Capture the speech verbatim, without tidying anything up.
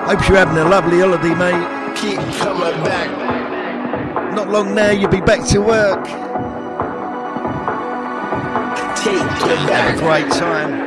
Hope you're having a lovely holiday, mate. Keep coming back. Not long now, you'll be back to work. Take it back. Have a great time.